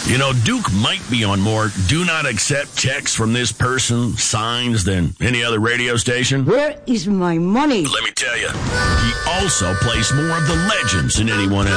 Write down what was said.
You know, Duke might be on more do not accept checks from this person signs than any other radio station. Where is my money? Let me tell you, he also plays more of the legends than anyone else.